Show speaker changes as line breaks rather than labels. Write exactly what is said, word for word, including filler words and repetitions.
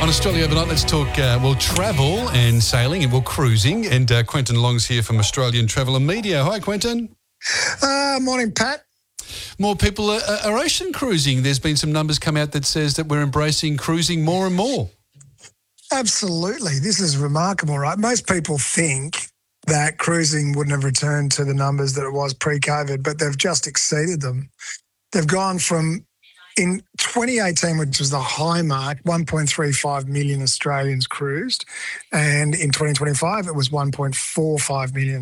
On Australia Overnight, let's talk, uh, well, travel and sailing and, well, cruising. And uh, Quentin Long's here from Australian Travel and Media. Hi, Quentin.
Uh, morning, Pat.
More people are, are ocean cruising. There's been some numbers come out that says that we're embracing cruising more and more.
Absolutely. This is remarkable, right? Most people think that cruising wouldn't have returned to the numbers that it was pre-COVID, but they've just exceeded them. They've gone from, in twenty eighteen, which was the high mark, one point three five million Australians cruised, and in twenty twenty-five it was one point four five million.